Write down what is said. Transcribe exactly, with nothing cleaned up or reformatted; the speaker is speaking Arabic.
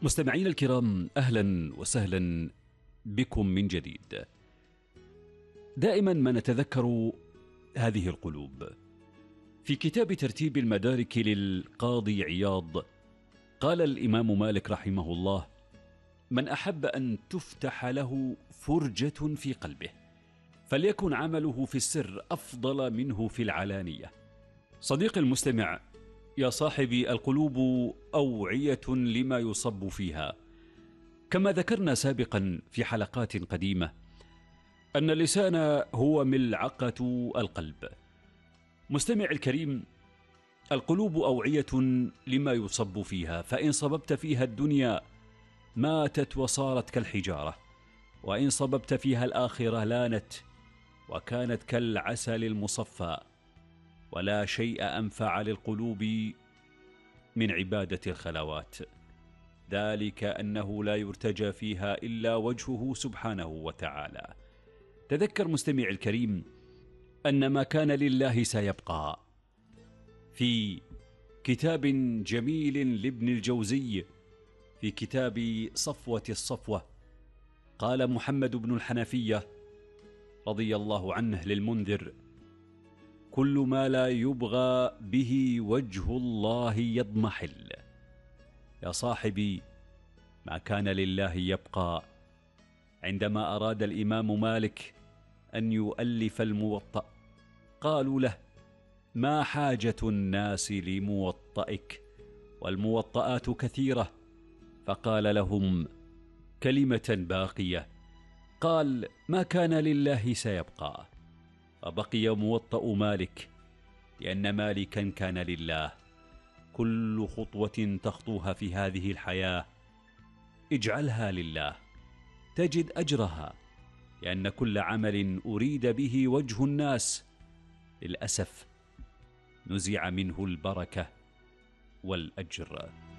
مستمعين الكرام، أهلا وسهلا بكم من جديد. دائما ما نتذكر هذه القلوب. في كتاب ترتيب المدارك للقاضي عياض قال الإمام مالك رحمه الله: من أحب أن تفتح له فرجة في قلبه فليكن عمله في السر أفضل منه في العلانية. صديقي المستمع، يا صاحبي، القلوب أوعية لما يصب فيها. كما ذكرنا سابقا في حلقات قديمة أن اللسان هو ملعقة القلب. مستمع الكريم، القلوب أوعية لما يصب فيها، فإن صببت فيها الدنيا ماتت وصارت كالحجارة، وإن صببت فيها الآخرة لانت وكانت كالعسل المصفى. ولا شيء أنفع للقلوب من عبادة الخلوات، ذلك أنه لا يرتجى فيها إلا وجهه سبحانه وتعالى. تذكر مستمع الكريم أن ما كان لله سيبقى. في كتاب جميل لابن الجوزي، في كتاب صفوة الصفوة، قال محمد بن الحنفية رضي الله عنه للمنذر: كل ما لا يبغى به وجه الله يضمحل. يا صاحبي، ما كان لله يبقى. عندما أراد الإمام مالك أن يؤلف الموطأ قالوا له: ما حاجة الناس لموطئك والموطئات كثيرة؟ فقال لهم كلمة باقية، قال: ما كان لله سيبقى. وبقي موطأ مالك، لأن مالكا كان لله. كل خطوة تخطوها في هذه الحياة اجعلها لله تجد أجرها، لأن كل عمل أريد به وجه الناس للأسف نزع منه البركة والأجر.